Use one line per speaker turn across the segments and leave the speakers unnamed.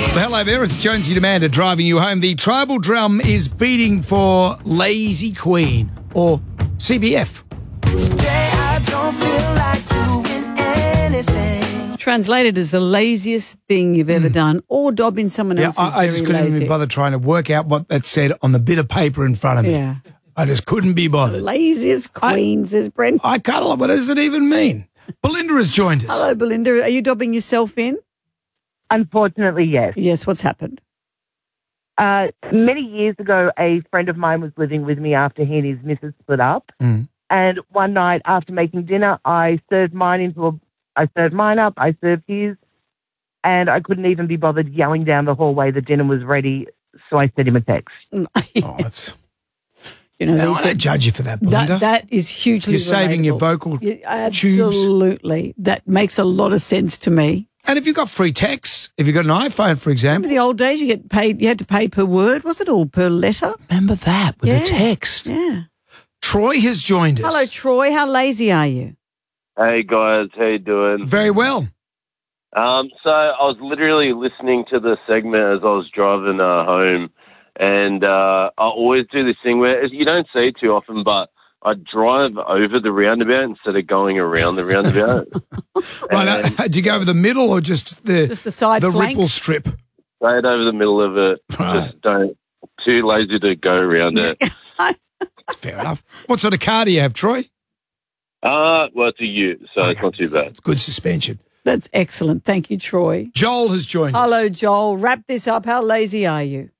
Well, hello there, it's Jonesy Demander driving you home. The tribal drum is beating for Lazy Queen, or CBF.
Today I don't feel like doing anything.
Translated as the laziest thing you've ever done, or dobbing someone else who's
I just
very
couldn't
lazy.
even bother trying to work out what that said on the bit of paper in front of me.
Yeah.
I just couldn't be bothered.
Laziest queen, says Brent.
I can't, what does it even mean? Belinda has joined us.
Hello, Belinda. Are you dobbing yourself in?
Unfortunately, yes.
Yes, what's happened?
Many years ago, a friend of mine was living with me after he and his missus split up.
Mm.
And one night after making dinner, I served mine up, I served his, and I couldn't even be bothered yelling down the hallway the dinner was ready, so I sent him a text.
Oh, that's...
You know,
No, I don't judge you for that, Belinda.
that is hugely
You're saving your
relatable.
vocal
Yeah,
tubes.
absolutely. That makes a lot of sense to me.
And if you've got free text, if you've got an iPhone, for
Remember
example,
the old days you had to pay per word, was it, or per letter?
remember that with the text.
Yeah.
Troy has joined us.
Hello, Troy. How lazy are you?
Hey guys, how you doing?
Very well.
So I was literally listening to the segment as I was driving home, and I always do this thing where you don't see it too often, but I drive over the roundabout instead of going around the roundabout.
Right, do you go over the middle or just the
side
the
flanks?
ripple strip?
Right over the middle of it.
Right.
Just don't. Too lazy to go around it.
That's fair enough. What sort of car do you have, Troy?
Well, it's a Ute, so it's not too bad.
It's good suspension.
That's excellent. Thank you, Troy.
Joel has joined us.
Hello, Joel. Wrap this up. How lazy are you?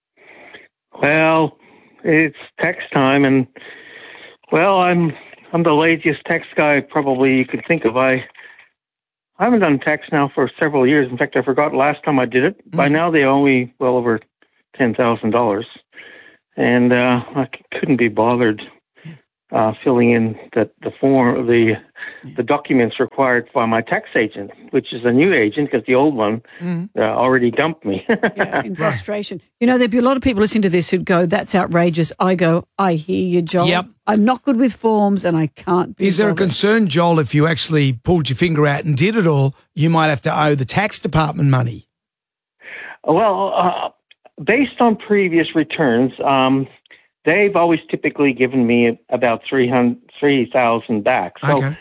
Well, it's text time, and well, I'm the laziest text guy probably you could think of. I haven't done text now for several years. In fact, I forgot last time I did it. By now, they owe me well over $10,000, and I couldn't be bothered filling in the form, the documents required by my tax agent, which is a new agent because the old one already dumped me.
Yeah, in frustration. You know, there'd be a lot of people listening to this who'd go, that's outrageous. I go, I hear you, Joel.
Yep.
I'm not good with forms and I can't be
Is there a
bothered.
concern, Joel, if you actually pulled your finger out and did it all, you might have to owe the tax department money?
Well, based on previous returns, they've always typically given me about $3,000 back. So
Okay.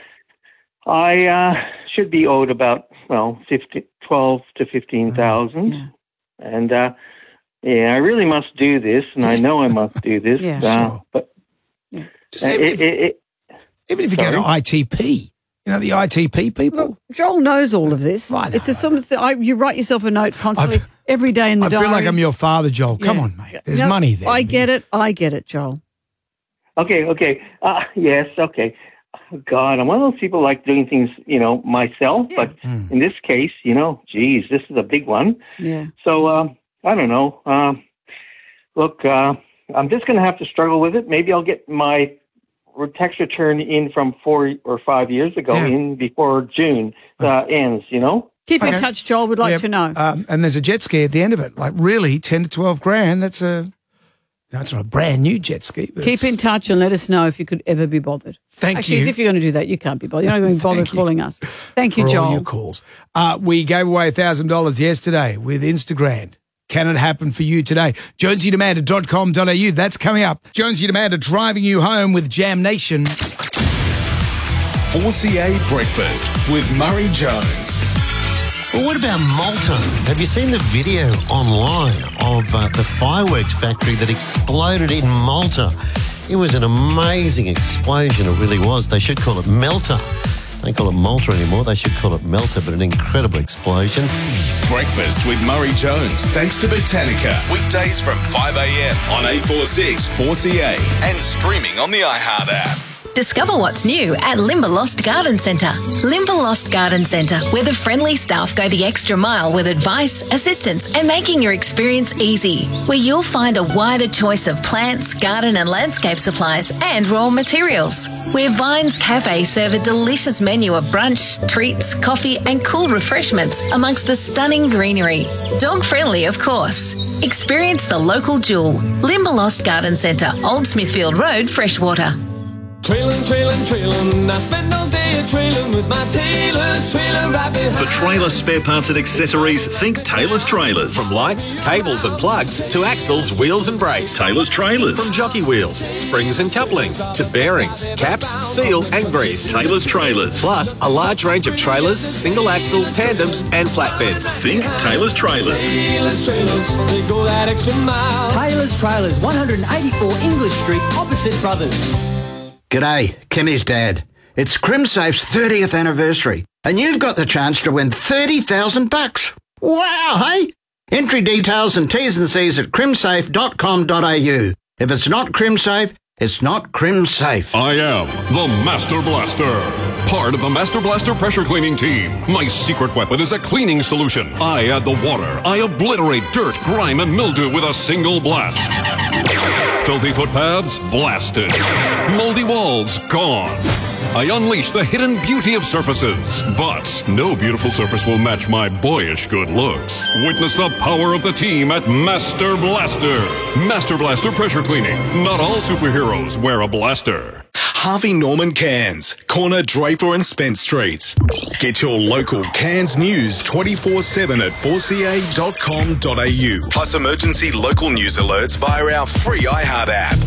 I should be owed about, well, $12,000 to $15,000.
Yeah.
And, yeah, I really must do this, and I know I must do this.
Yeah,
sure.
But
Just even if you go to ITP, you know, the ITP people.
Look, Joel knows all of this.
I know.
It's a something. You write yourself a note constantly, every day in the
I
diary.
feel like I'm your father, Joel. Come
Yeah.
on, mate. There's
No,
money there.
I get it, Joel.
Okay. Yes, okay. God, I'm one of those people like doing things, myself.
Yeah.
But in this case, geez, this is a big one.
Yeah.
So, I don't know. Look, I'm just going to have to struggle with it. Maybe I'll get my tax return in from 4 or 5 years ago in before June ends,
Keep in
Okay.
touch, Joel. We'd like
Yeah,
to know.
and there's a jet ski at the end of it. Like, really, 10 to 12 grand, that's it's not a brand new jet ski. But
Keep in touch and let us know if you could ever be bothered.
Thank
Actually,
you.
as if you're going to do that, you can't be bothered. You're not going to bother
Thank you.
calling us. Thank you,
for all
Joel.
your calls. We gave away $1,000 yesterday with Instagram. Can it happen for you today? JonesyDemander.com.au. That's coming up. Jonesy Demander driving you home with Jam Nation.
4CA Breakfast with Murray Jones.
Well, what about Malta? Have you seen the video online of the fireworks factory that exploded in Malta? It was an amazing explosion, it really was. They should call it Melter. They don't call it Malta anymore. They should call it Melter, but an incredible explosion.
Breakfast with Murray Jones, thanks to Botanica. Weekdays from 5 a.m. on 846 4CA and streaming on the iHeart app.
Discover what's new at Limberlost Garden Centre. Limberlost Garden Centre, where the friendly staff go the extra mile with advice, assistance and making your experience easy. Where you'll find a wider choice of plants, garden and landscape supplies and raw materials. Where Vines Cafe serve a delicious menu of brunch, treats, coffee and cool refreshments amongst the stunning greenery. Dog friendly, of course. Experience the local jewel. Limberlost Garden Centre, Old Smithfield Road, Freshwater.
Trailin'. I spend all day a-trailin' with my Taylor's trailer right behind.
For trailer spare parts and accessories, think Taylor's Trailers.
From lights, cables and plugs to axles, wheels and brakes.
Taylor's Trailers.
From jockey wheels, springs and couplings to bearings, caps, seal and grease.
Taylor's Trailers.
Plus a large range of trailers, single axle, tandems and flatbeds.
Think Taylor's Trailers.
Taylor's Trailers, they go that extra mile.
Taylor's Trailers, 184 English Street, opposite Brothers.
G'day, Kimmy's dad. It's CrimSafe's 30th anniversary, and you've got the chance to win $30,000. Wow, hey? Entry details and T's and C's at crimsafe.com.au. If it's not CrimSafe, it's not CrimSafe.
I am the Master Blaster, part of the Master Blaster pressure cleaning team. My secret weapon is a cleaning solution. I add the water. I obliterate dirt, grime, and mildew with a single blast. Filthy footpaths, blasted. Moldy walls, gone. I unleash the hidden beauty of surfaces, but no beautiful surface will match my boyish good looks. Witness the power of the team at Master Blaster. Master Blaster pressure cleaning. Not all superheroes wear a blaster.
Harvey Norman Cairns, corner Draper and Spence Streets. Get your local Cairns news 24/7 at 4ca.com.au. Plus emergency local news alerts via our free iHeart app.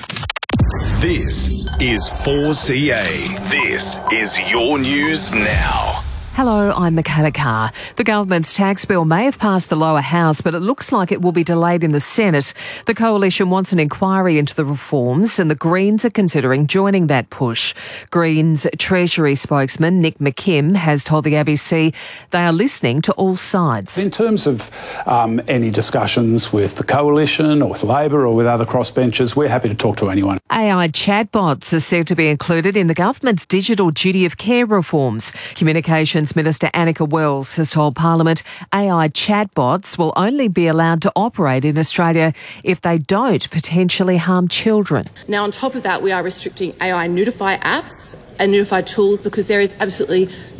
This is 4CA. This is your news now.
Hello, I'm Michaela Carr. The government's tax bill may have passed the lower house, but it looks like it will be delayed in the Senate. The coalition wants an inquiry into the reforms, and the Greens are considering joining that push. Greens Treasury spokesman Nick McKim has told the ABC they are listening to all sides.
In terms of any discussions with the coalition or with Labor or with other crossbenchers, we're happy to talk to anyone.
AI chatbots are said to be included in the government's digital duty of care reforms. Communications Minister Annika Wells has told Parliament AI chatbots will only be allowed to operate in Australia if they don't potentially harm children.
Now, on top of that, we are restricting AI Notify apps and Notify tools because there is absolutely